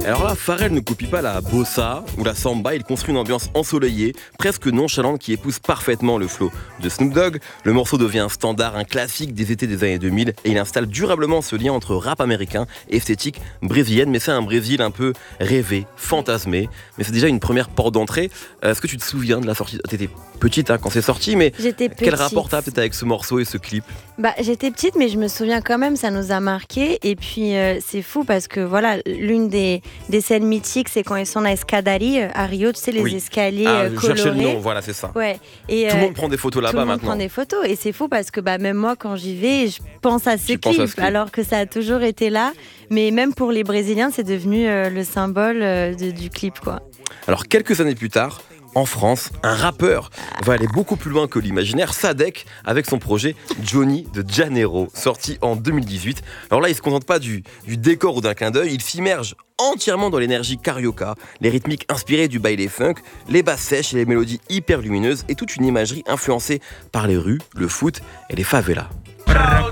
Alors là, Pharrell ne copie pas la bossa ou la samba, il construit une ambiance ensoleillée, presque nonchalante qui épouse parfaitement le flow de Snoop Dogg. Le morceau devient un standard, un classique des étés des années 2000 et il installe durablement ce lien entre rap américain et esthétique brésilienne, mais c'est un Brésil un peu rêvé, fantasmé, mais c'est déjà une première porte d'entrée. Est-ce que tu te souviens de la sortie? T'étais petite quand c'est sorti, mais J'étais quel petite. rapport t'as peut-être avec ce morceau et ce clip? J'étais petite, mais je me souviens quand même, ça nous a marqué. Et puis, c'est fou parce que voilà, l'une des scènes mythiques, c'est quand ils sont à Escadari, à Rio, tu sais, les Oui. escaliers Je cherchais le colorés. nom, voilà, c'est ça. Ouais. Et, Tout le monde prend des photos tout là-bas le monde maintenant. prend des photos. Et c'est fou parce que même moi, quand j'y vais, je pense à ce Tu penses à clip, ce clip. alors que ça a toujours été là. Mais même pour les Brésiliens, c'est devenu le symbole du clip, quoi. Alors quelques années plus tard, en France, un rappeur va aller beaucoup plus loin que l'imaginaire, Sadek, avec son projet Johnny de Janeiro, sorti en 2018. Alors là, il ne se contente pas du décor ou d'un clin d'œil, il s'immerge entièrement dans l'énergie carioca, les rythmiques inspirées du baile funk, les basses sèches et les mélodies hyper lumineuses et toute une imagerie influencée par les rues, le foot et les favelas.